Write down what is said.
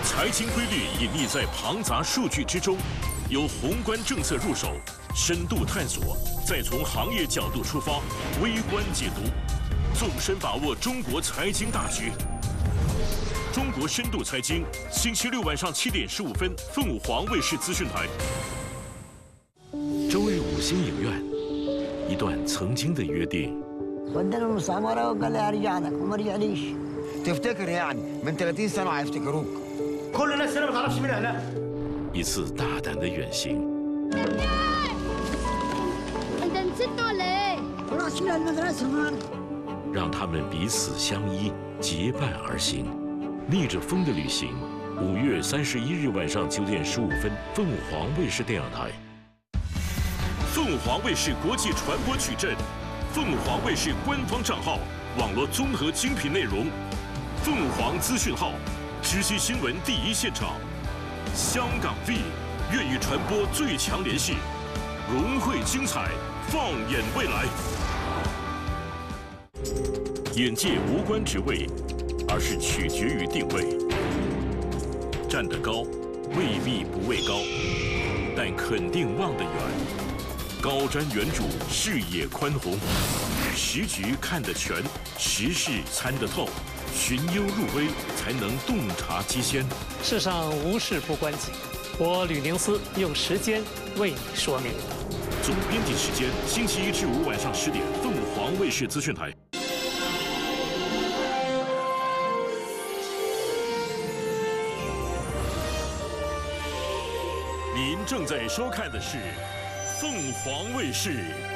财经规律隐匿在庞杂数据之中，由宏观政策入手，深度探索，再从行业角度出发，微观解读，纵深把握中国财经大局。中国深度财经，星期六晚上7点15分，凤凰卫视资讯台。周日5星影院，一段曾经的约定。 ودانا المستعمرة وقال لي هرجع لك وما رجعليش. تفتكر يعني من 30 سنة هيفتكروك. كل الناس هنا ما تعرفش مين اهلها. 一次大胆的远行。 انت نسيت ولا ايه؟ خلاص من المدرسة النهاردة. 让他们彼此相依，结伴而行，逆着风的旅行。5月31日晚上9点15分，凤凰卫视电影台。凤凰卫视国际传播矩阵。 凤凰卫视官方账号，网络综合精品内容，凤凰资讯号，直击新闻第一现场。香港 V 愿与传播最强联系，融汇精彩，放眼未来。眼界无关职位，而是取决于定位。站得高，未必不畏高，但肯定望得远。 高瞻远瞩，视野宽宏，时局看得全，时事参得透，寻幽入微，才能洞察机先。 世上无事不关己，我吕宁思用时间为你说明。 总编辑时间：星期1至5晚上10点，凤凰卫视资讯台。您正在收看的是。 凤凰卫视